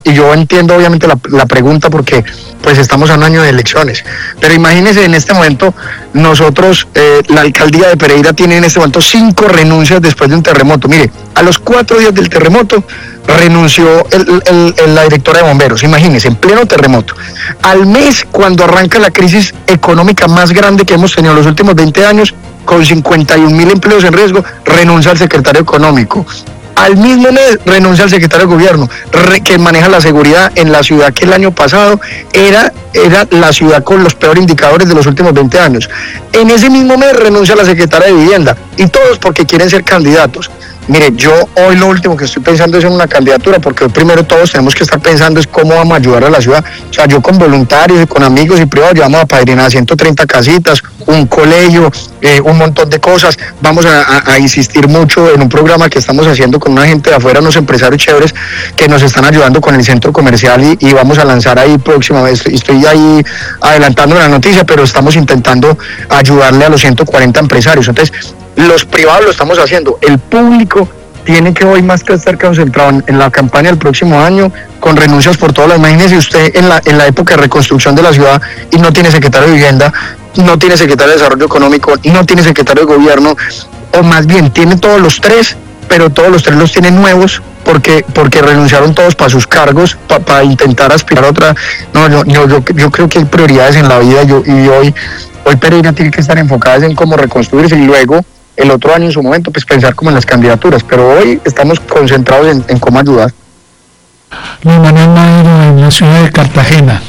y yo entiendo obviamente la pregunta porque pues estamos a un año de elecciones, pero imagínense en este momento nosotros, la alcaldía de Pereira tiene en este momento 5 renuncias después de un terremoto. Mire, a los 4 días del terremoto renunció la directora de bomberos, imagínense, en pleno terremoto. Al mes, cuando arranca la crisis económica más grande que hemos tenido en los últimos 20 años, con 51.000 empleos en riesgo, renuncia al secretario económico. Al mismo mes renuncia al secretario de gobierno, que maneja la seguridad en la ciudad que el año pasado era la ciudad con los peores indicadores de los últimos 20 años. En ese mismo mes renuncia la secretaria de vivienda, y todos porque quieren ser candidatos. Mire, yo hoy lo último que estoy pensando es en una candidatura, porque hoy primero todos tenemos que estar pensando es cómo vamos a ayudar a la ciudad. O sea, yo con voluntarios y con amigos y privados ya vamos a padrinar 130 casitas, un colegio, un montón de cosas. Vamos a insistir mucho en un programa que estamos haciendo con una gente de afuera, unos empresarios chéveres que nos están ayudando con el centro comercial y vamos a lanzar ahí próximamente. Estoy ahí adelantando la noticia, pero estamos intentando ayudarle a los 140 empresarios. Entonces, los privados lo estamos haciendo, el público tiene que hoy más que estar concentrado en la campaña del próximo año, con renuncias por todas las. Imagínese usted en la época de reconstrucción de la ciudad y no tiene secretario de vivienda, no tiene secretario de desarrollo económico, no tiene secretario de gobierno, o más bien tiene todos los 3, pero todos los 3 los tiene nuevos porque renunciaron todos para sus cargos, para intentar aspirar a otra. No, yo creo que hay prioridades en la vida y hoy Pereira tiene que estar enfocada en cómo reconstruirse y luego el otro año en su momento pues pensar como en las candidaturas, pero hoy estamos concentrados en cómo ayudar. Luis Manuel Madero, en la ciudad de Cartagena.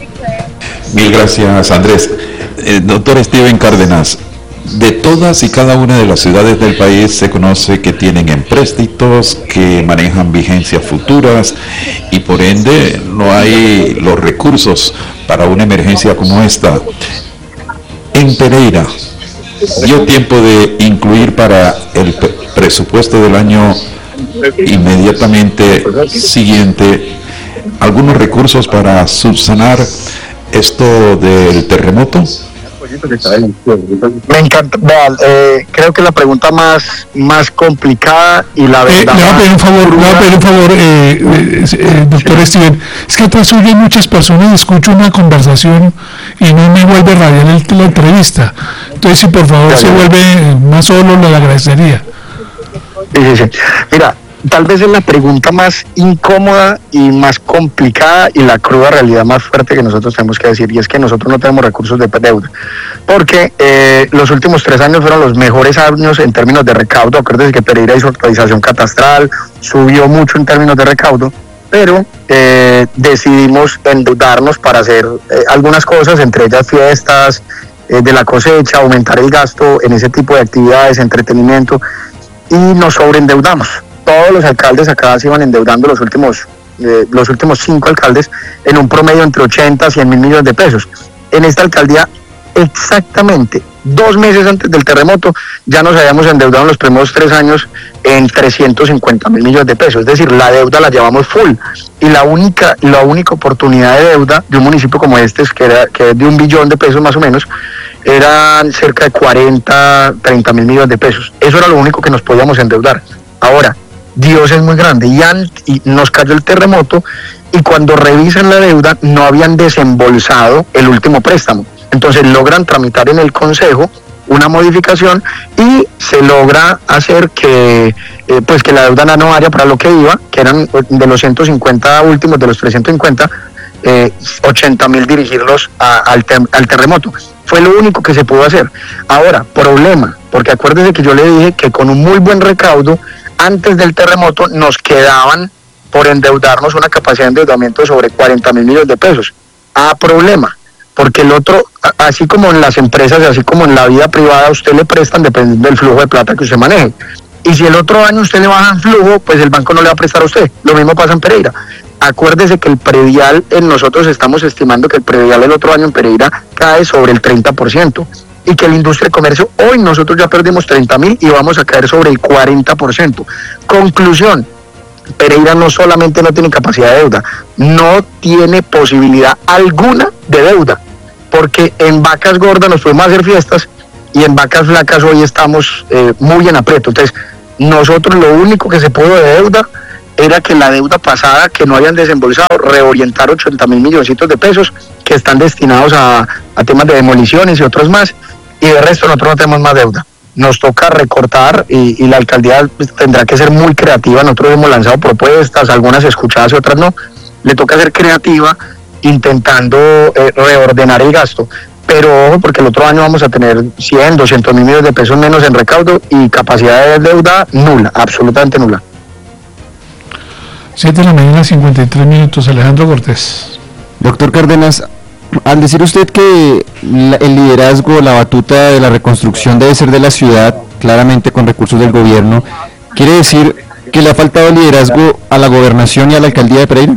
Mil gracias, Andrés. Doctor Steven Cárdenas, de todas y cada una de las ciudades del país se conoce que tienen empréstitos, que manejan vigencias futuras y por ende no hay los recursos para una emergencia como esta. En Pereira, dio tiempo de incluir para el presupuesto del año inmediatamente siguiente algunos recursos para subsanar esto del terremoto. Me encanta, creo que la pregunta más complicada y la verdad. Le voy a pedir un favor, doctor Steven, es que atrás oyen muchas personas, escucho una conversación y no me vuelve radial la entrevista. Entonces, si por favor se vuelve más solo, le agradecería. Sí. Mira, tal vez es la pregunta más incómoda y más complicada y la cruda realidad más fuerte que nosotros tenemos que decir, y es que nosotros no tenemos recursos de deuda, porque los últimos 3 años fueron los mejores años en términos de recaudo. Acuérdense que Pereira hizo actualización catastral, subió mucho en términos de recaudo, pero decidimos endeudarnos para hacer algunas cosas, entre ellas fiestas de la cosecha, aumentar el gasto en ese tipo de actividades, entretenimiento, y nos sobreendeudamos. Todos los alcaldes acá se iban endeudando, los últimos 5 alcaldes, en un promedio entre 80 a 100 mil millones de pesos. En esta alcaldía, exactamente 2 meses antes del terremoto, ya nos habíamos endeudado en los primeros 3 años en 350 mil millones de pesos. Es decir, la deuda la llevamos full. Y la única oportunidad de deuda de un municipio como este, que es de 1 billón de pesos más o menos, eran cerca de 30 mil millones de pesos. Eso era lo único que nos podíamos endeudar. Ahora, Dios es muy grande y nos cayó el terremoto, y cuando revisan la deuda no habían desembolsado el último préstamo. Entonces logran tramitar en el Consejo una modificación y se logra hacer que la deuda anuaria para lo que iba, que eran de los 150 últimos, de los 350, 80 mil dirigirlos al terremoto. Fue lo único que se pudo hacer. Ahora, problema, porque acuérdense que yo le dije que con un muy buen recaudo antes del terremoto nos quedaban por endeudarnos una capacidad de endeudamiento de sobre 40 mil millones de pesos. Problema, porque el otro, así como en las empresas y así como en la vida privada, a usted le prestan dependiendo del flujo de plata que usted maneje. Y si el otro año usted le baja el flujo, pues el banco no le va a prestar a usted. Lo mismo pasa en Pereira. Acuérdese que el predial, nosotros estamos estimando que el predial el otro año en Pereira cae sobre el 30%. Y que la industria de comercio, hoy nosotros ya perdimos 30 mil y vamos a caer sobre el 40%. Conclusión, Pereira no solamente no tiene capacidad de deuda, no tiene posibilidad alguna de deuda, porque en vacas gordas nos podemos hacer fiestas y en vacas flacas hoy estamos muy en aprieto. Entonces, nosotros lo único que se pudo de deuda era que la deuda pasada que no habían desembolsado, reorientar 80.000 milloncitos de pesos que están destinados a temas de demoliciones y otros más, y de resto nosotros no tenemos más deuda. Nos toca recortar y la alcaldía tendrá que ser muy creativa. Nosotros hemos lanzado propuestas, algunas escuchadas y otras no. Le toca ser creativa intentando reordenar el gasto. Pero ojo, porque el otro año vamos a tener 100, 200 mil millones de pesos menos en recaudo y capacidad de deuda nula, absolutamente nula. 7 de la mañana, 53 minutos. Alejandro Cortés. Doctor Cárdenas, al decir usted que el liderazgo, la batuta de la reconstrucción debe ser de la ciudad, claramente con recursos del gobierno, ¿quiere decir que le ha faltado liderazgo a la gobernación y a la alcaldía de Pereira?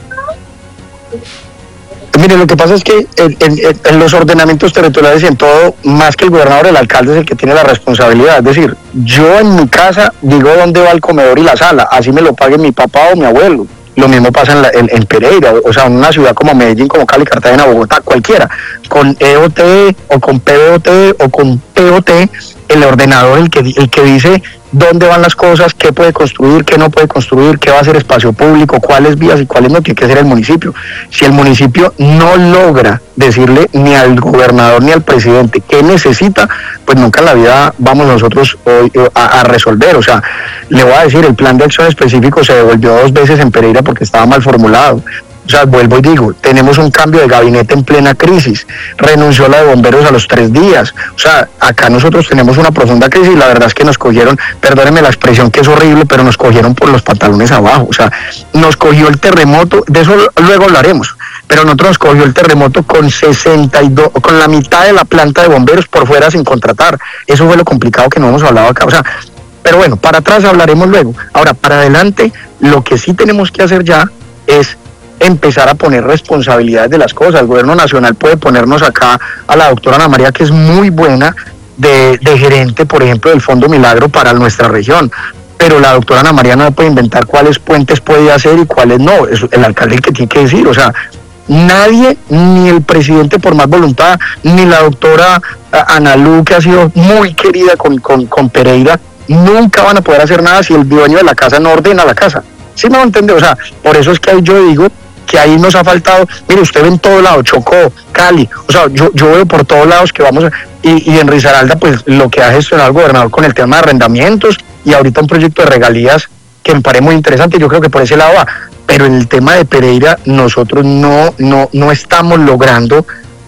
Mire, lo que pasa es que en los ordenamientos territoriales y en todo, más que el gobernador, el alcalde es el que tiene la responsabilidad. Es decir, yo en mi casa digo dónde va el comedor y la sala, así me lo pague mi papá o mi abuelo. Lo mismo pasa en Pereira, o sea, en una ciudad como Medellín, como Cali, Cartagena, Bogotá, cualquiera. Con EOT o con PBOT o con POT, el ordenador el que dice dónde van las cosas, qué puede construir, qué no puede construir, qué va a ser espacio público, cuáles vías y cuáles no, tiene que ser el municipio. Si el municipio no logra decirle ni al gobernador ni al presidente qué necesita, pues nunca en la vida vamos nosotros hoy a resolver. O sea, le voy a decir, el plan de acción específico se devolvió 2 veces en Pereira porque estaba mal formulado. O sea, vuelvo y digo, tenemos un cambio de gabinete en plena crisis, renunció la de bomberos a los 3 días, o sea, acá nosotros tenemos una profunda crisis y la verdad es que nos cogieron, perdónenme la expresión que es horrible, pero nos cogieron por los pantalones abajo, o sea, nos cogió el terremoto, de eso luego hablaremos, pero nosotros nos cogió el terremoto con 62, con la mitad de la planta de bomberos por fuera sin contratar, eso fue lo complicado que no hemos hablado acá, o sea, pero bueno, para atrás hablaremos luego. Ahora, para adelante, lo que sí tenemos que hacer ya es empezar a poner responsabilidades de las cosas. El gobierno nacional puede ponernos acá a la doctora Ana María, que es muy buena de gerente, por ejemplo, del Fondo Milagro para nuestra región, pero la doctora Ana María no puede inventar cuáles puentes puede hacer y cuáles no, es el alcalde el que tiene que decir. O sea, nadie, ni el presidente por más voluntad, ni la doctora Ana Lu, que ha sido muy querida con Pereira, nunca van a poder hacer nada si el dueño de la casa no ordena la casa. ¿Sí me va a entender? O sea, por eso es que ahí yo digo que ahí nos ha faltado. Mire, usted ve en todo lado, Chocó, Cali, o sea, yo veo por todos lados que vamos y en Risaralda, pues lo que ha gestionado el gobernador con el tema de arrendamientos y ahorita un proyecto de regalías que me parece muy interesante, yo creo que por ese lado va, pero en el tema de Pereira nosotros no estamos logrando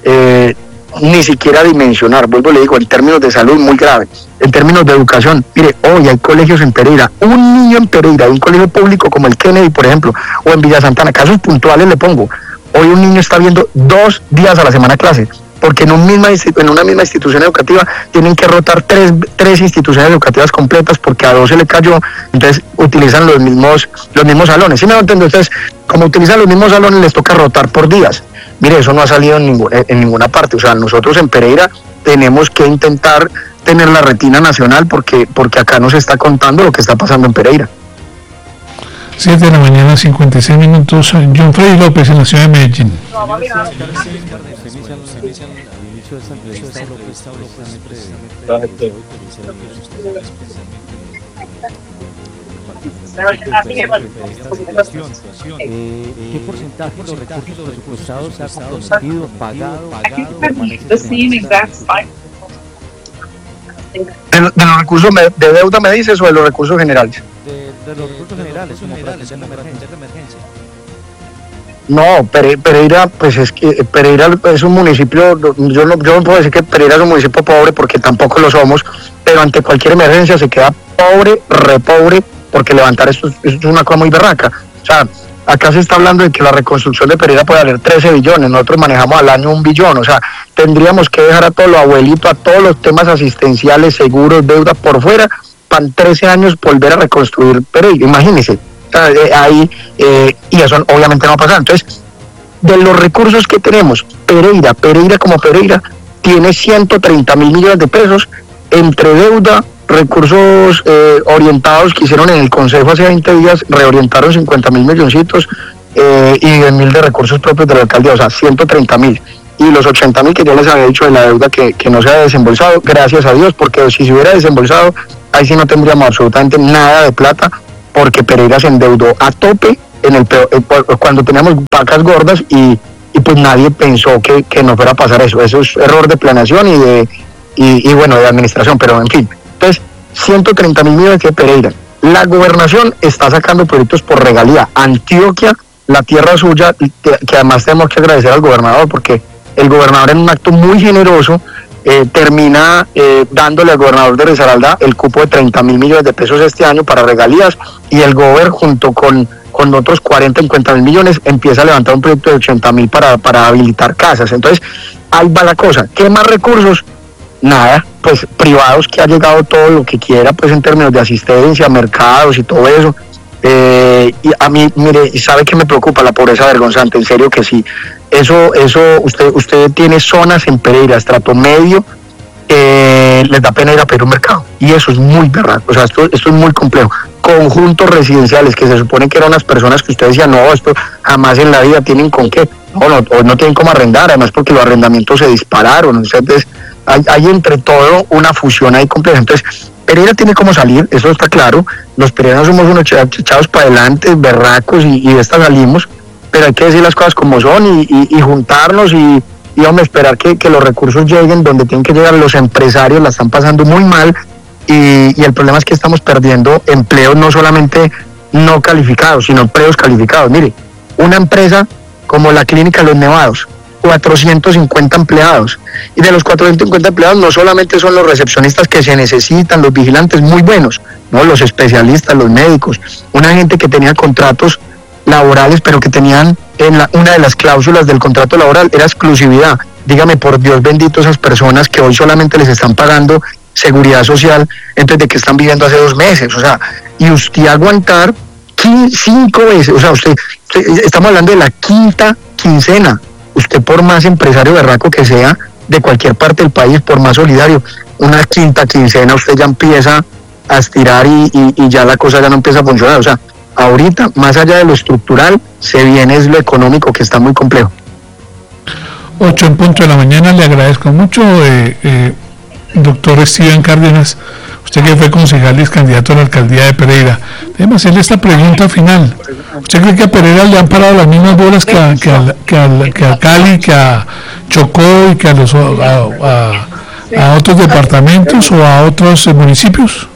ni siquiera dimensionar, vuelvo y le digo, en términos de salud muy grave, en términos de educación. Mire, hoy hay colegios en Pereira, un niño en Pereira, de un colegio público como el Kennedy, por ejemplo, o en Villa Santana, casos puntuales le pongo, hoy un niño está viendo 2 días a la semana clase, porque en una misma institución educativa tienen que rotar tres instituciones educativas completas porque a 2 se le cayó, entonces utilizan los mismos salones. ¿Sí me va a entender? Entonces, como utilizan los mismos salones, les toca rotar por días. Mire, eso no ha salido en ninguna parte. O sea, nosotros en Pereira tenemos que intentar tener la retina nacional porque acá no se está contando lo que está pasando en Pereira. 7 de la mañana, 56 minutos. John Freddy López en la ciudad de Medellín. ¿Qué porcentaje de los recursos presupuestados se ha comprometido, pagado? ¿De los recursos de deuda me dices o de los recursos generales? De los recursos generales, como para atender la emergencia. No, Pereira, pues es que Pereira es un municipio, yo no puedo decir que Pereira es un municipio pobre porque tampoco lo somos, pero ante cualquier emergencia se queda pobre, re pobre, porque levantar esto es una cosa muy berraca. O sea, acá se está hablando de que la reconstrucción de Pereira puede valer 13 billones, nosotros manejamos al año 1 billón, o sea, tendríamos que dejar a todos los abuelitos, a todos los temas asistenciales, seguros, deuda por fuera, para en 13 años volver a reconstruir Pereira, imagínense. Y eso obviamente no va a pasar. Entonces, de los recursos que tenemos, Pereira como Pereira tiene 130.000 millones de pesos entre deuda, recursos orientados que hicieron en el Consejo hace 20 días, reorientaron 50.000 milloncitos y 10.000 de recursos propios de la alcaldía, o sea, 130.000. Y los 80.000 que yo les había dicho de la deuda que no se ha desembolsado, gracias a Dios, porque si se hubiera desembolsado, ahí sí no tendríamos absolutamente nada de plata porque Pereira se endeudó a tope cuando teníamos vacas gordas y pues nadie pensó que no fuera a pasar eso. Eso es error de planeación y bueno, de administración, pero en fin. Entonces, 130.000 millones de Pereira. La gobernación está sacando proyectos por regalía. Antioquia, la tierra suya, que además tenemos que agradecer al gobernador, porque el gobernador en un acto muy generoso termina dándole al gobernador de Risaralda el cupo de 30.000 millones de pesos este año para regalías, y el gobernador junto con otros 50.000 millones empieza a levantar un proyecto de 80.000 para habilitar casas. Entonces ahí va la cosa. ¿Qué más recursos? Nada, pues privados, que ha llegado todo lo que quiera, pues en términos de asistencia, mercados y todo eso. Y a mí, mire, y sabe que me preocupa la pobreza vergonzante, en serio que sí. Eso usted tiene zonas en Pereira, estrato medio, les da pena ir a pedir un mercado, y eso es muy verdad. O sea, esto es muy complejo. Conjuntos residenciales que se supone que eran unas personas que usted decía, no, esto jamás en la vida tienen con qué, no tienen cómo arrendar, además porque los arrendamientos se dispararon. Entonces hay entre todo una fusión ahí compleja. Entonces Pereira tiene cómo salir, eso está claro. Los pereiranos somos unos echados para adelante, berracos, y de esta salimos, pero hay que decir las cosas como son y juntarnos y vamos a esperar que los recursos lleguen donde tienen que llegar. Los empresarios la están pasando muy mal, y el problema es que estamos perdiendo empleos, no solamente no calificados, sino empleos calificados. Mire, una empresa como la Clínica Los Nevados, 450 empleados, y de los 450 empleados no solamente son los recepcionistas que se necesitan, los vigilantes muy buenos, no, los especialistas, los médicos, una gente que tenía contratos laborales, pero que tenían una de las cláusulas del contrato laboral era exclusividad. Dígame, por Dios bendito, esas personas que hoy solamente les están pagando seguridad social, entonces de que están viviendo hace 2 meses, o sea, y usted aguantar 5 veces, o sea, usted estamos hablando de la quinta quincena. Usted, por más empresario berraco que sea, de cualquier parte del país, por más solidario, una quinta quincena usted ya empieza a estirar y ya la cosa ya no empieza a funcionar. O sea, ahorita, más allá de lo estructural, se viene es lo económico, que está muy complejo. 8:00 a.m, le agradezco mucho, doctor Steven Cárdenas, usted que fue concejal y es candidato a la alcaldía de Pereira. Déjeme hacerle esta pregunta final. ¿Usted cree que a Pereira le han parado las mismas bolas que a Cali, que a Chocó y que a otros departamentos o a otros municipios?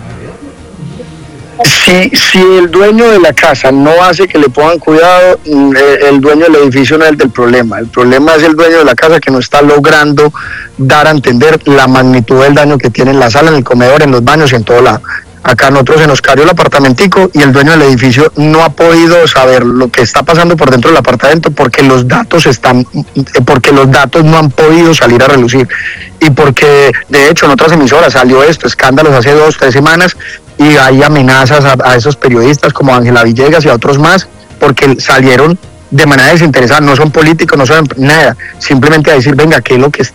Si el dueño de la casa no hace que le pongan cuidado, el dueño del edificio no es el del problema. El problema es el dueño de la casa, que no está logrando dar a entender la magnitud del daño que tiene en la sala, en el comedor, en los baños y en todo lado. Acá nosotros se nos cayó el apartamentico y el dueño del edificio no ha podido saber lo que está pasando por dentro del apartamento, porque los datos no han podido salir a relucir, y porque de hecho en otras emisoras salió escándalos hace 2-3 semanas, y hay amenazas a esos periodistas como Ángela Villegas y a otros más, porque salieron de manera desinteresada, no son políticos, no son nada, simplemente a decir, venga, ¿qué es lo que